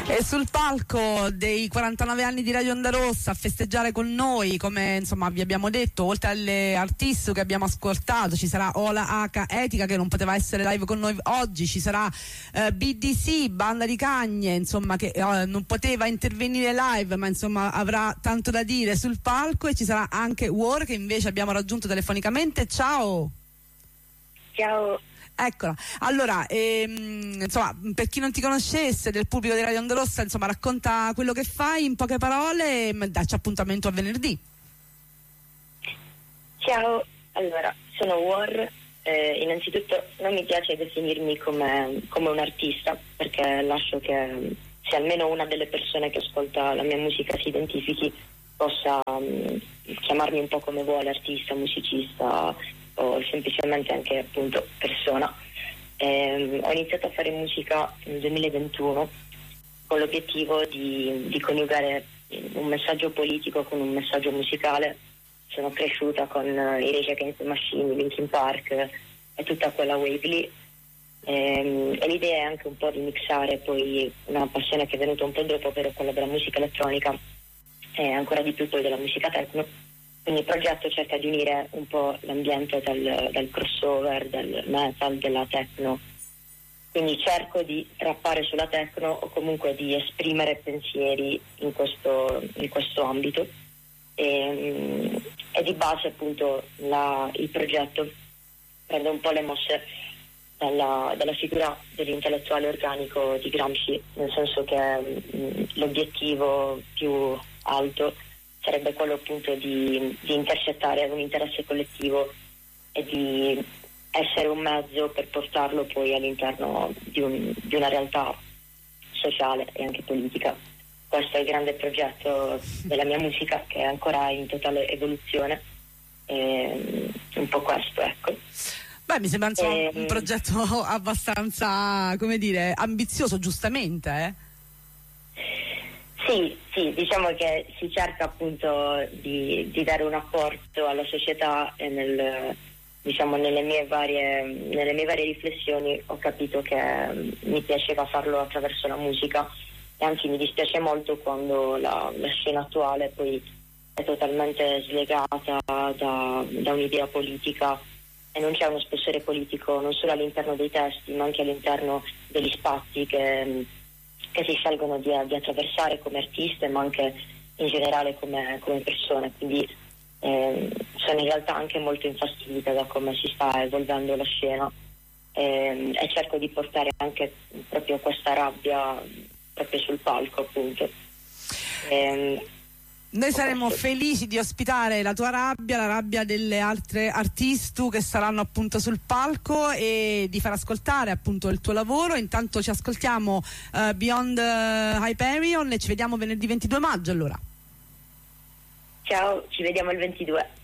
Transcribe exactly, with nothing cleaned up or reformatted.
E sul palco dei quarantanove anni di Radio Onda Rossa a festeggiare con noi, come insomma vi abbiamo detto, oltre alle artiste che abbiamo ascoltato, ci sarà Ola H Etica, che non poteva essere live con noi oggi, ci sarà eh, B D C, Banda di Cagne, insomma, che eh, non poteva intervenire live, ma insomma avrà tanto da dire sul palco, e ci sarà anche War, che invece abbiamo raggiunto telefonicamente. Ciao! Ciao! Eccola, allora ehm, insomma, per chi non ti conoscesse del pubblico di Radio Onda Rossa, insomma, racconta quello che fai in poche parole e dacci appuntamento a venerdì. Ciao, allora sono War, eh, innanzitutto non mi piace definirmi come, come un artista, perché lascio che se almeno una delle persone che ascolta la mia musica si identifichi possa um, chiamarmi un po' come vuole, artista, musicista o semplicemente anche appunto persona. Eh, ho iniziato a fare musica nel duemilaventuno con l'obiettivo di, di coniugare un messaggio politico con un messaggio musicale. Sono cresciuta con i Rage Against the Machine, Linkin Park e tutta quella wave lì, e, e l'idea è anche un po' di mixare poi una passione che è venuta un po' dopo, ovvero quella della musica elettronica e ancora di più poi della musica techno. Quindi il progetto cerca di unire un po' l'ambiente del, del crossover, del metal, della techno. Quindi cerco di rappare sulla techno o comunque di esprimere pensieri in questo, in questo ambito. E, e di base appunto la, il progetto prende un po' le mosse dalla, dalla figura dell'intellettuale organico di Gramsci, nel senso che mh, l'obiettivo più alto sarebbe quello appunto di, di intercettare un interesse collettivo e di essere un mezzo per portarlo poi all'interno di, un, di una realtà sociale e anche politica. Questo è il grande progetto della mia musica, che è ancora in totale evoluzione, e un po' questo, ecco. Beh, mi sembra insomma e, un progetto abbastanza, come dire, ambizioso, giustamente, eh? Sì, sì, diciamo che si cerca appunto di, di dare un apporto alla società, e nel, diciamo nelle mie varie nelle mie varie riflessioni ho capito che mi piaceva farlo attraverso la musica, e anzi mi dispiace molto quando la, la scena attuale poi è totalmente slegata da, da un'idea politica e non c'è uno spessore politico non solo all'interno dei testi ma anche all'interno degli spazi che che si scelgono di, di attraversare come artiste, ma anche in generale come, come persone. Quindi eh, sono in realtà anche molto infastidita da come si sta evolvendo la scena, eh, e cerco di portare anche proprio questa rabbia proprio sul palco, appunto. Eh, Noi saremo felici di ospitare la tua rabbia, la rabbia delle altre artistu che saranno appunto sul palco, e di far ascoltare appunto il tuo lavoro. Intanto ci ascoltiamo uh, Beyond uh, Hyperion e ci vediamo venerdì ventidue maggio allora. Ciao, ci vediamo il ventidue.